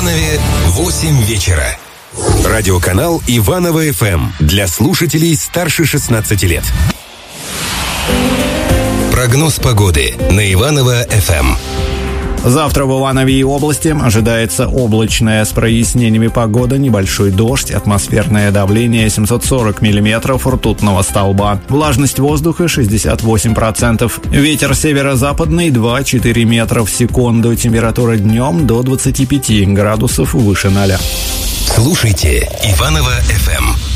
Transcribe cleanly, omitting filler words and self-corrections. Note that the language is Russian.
Иванове 8 вечера. Радиоканал Иваново ФМ для слушателей старше 16 лет. Прогноз погоды на Иваново ФМ. Завтра в Иванове и области ожидается облачная с прояснениями погода, небольшой дождь, атмосферное давление 740 миллиметров ртутного столба, влажность воздуха 68%, ветер северо-западный 2-4 метра в секунду, температура днем до 25 градусов выше 0. Слушайте Иваново ФМ.